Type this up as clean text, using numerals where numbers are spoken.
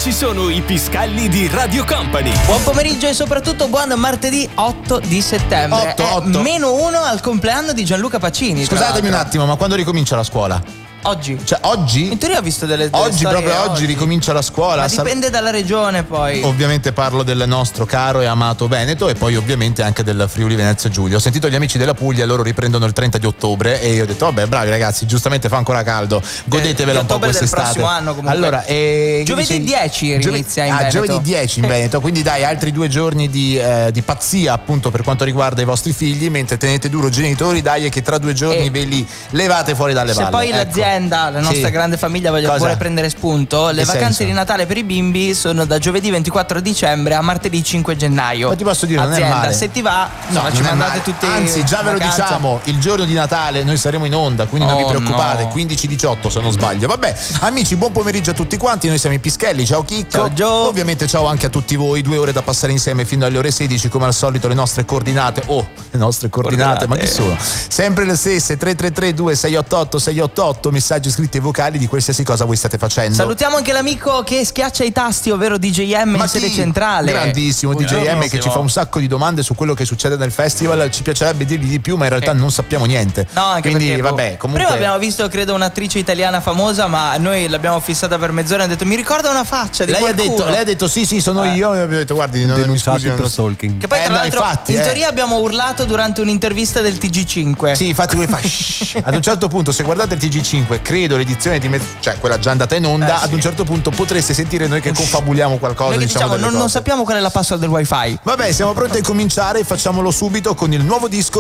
ci sono i Piscalli di Radio Company. Buon pomeriggio e soprattutto buon martedì 8 di settembre. 8. -1 al compleanno di Gianluca Pacini. Scusatemi un attimo, ma quando ricomincia la scuola? Oggi. Cioè oggi? In teoria ho visto delle Oggi, storie proprio oggi ricomincia la scuola. Ma dipende dalla regione poi. Ovviamente parlo del nostro caro e amato Veneto e poi ovviamente anche del Friuli Venezia Giulia. Ho sentito gli amici della Puglia, loro riprendono il 30 di ottobre e io ho detto vabbè, bravi ragazzi, giustamente fa ancora caldo, godetevela un po' quest'estate. Del prossimo anno comunque. Allora, giovedì 10 inizia in Veneto. Giovedì 10 in Veneto, quindi dai, altri 2 giorni di pazzia appunto per quanto riguarda i vostri figli, mentre tenete duro genitori, dai, e che tra 2 giorni ve li levate fuori dalle se valle. Poi l'azienda, la nostra grande famiglia vuole prendere spunto, le vacanze di Natale per i bimbi sono da giovedì 24 dicembre a martedì 5 gennaio. Ma ti posso dire, azienda, non è male. se ti va, ci mandate tutti. Anzi, già ve lo diciamo, il giorno di Natale noi saremo in onda, quindi non vi preoccupate, 15-18 se non sbaglio. Vabbè, amici, buon pomeriggio a tutti quanti, noi siamo i Pischelli, ciao Chicco. Ciao Gio. Ovviamente ciao anche a tutti voi, 2 ore da passare insieme fino alle ore 16, come al solito le nostre coordinate, ma chi sono? Sempre le stesse, 333-2688-688, messaggi scritti e vocali di qualsiasi cosa voi state facendo. Salutiamo anche l'amico che schiaccia i tasti, ovvero DJM in sede centrale. Grandissimo DJM che ci fa un sacco di domande su quello che succede nel festival. Ci piacerebbe dirgli di più, ma in realtà non sappiamo niente. No, anche quindi perché, vabbè, comunque. Prima abbiamo visto, credo, un'attrice italiana famosa, ma noi l'abbiamo fissata per mezz'ora e ha detto mi ricorda una faccia di qualcuno. Lei ha detto sì, sono io, e abbiamo detto guardi, non mi scusi per stalking. Che poi tra l'altro infatti, in teoria abbiamo urlato durante un'intervista del TG5. Sì, infatti voi ad un certo punto, se guardate il TG5, credo l'edizione di cioè quella già andata in onda, ad un certo punto potreste sentire noi che confabuliamo qualcosa. Noi diciamo non sappiamo qual è la password del wifi. Vabbè, siamo pronti a cominciare, facciamolo subito con il nuovo disco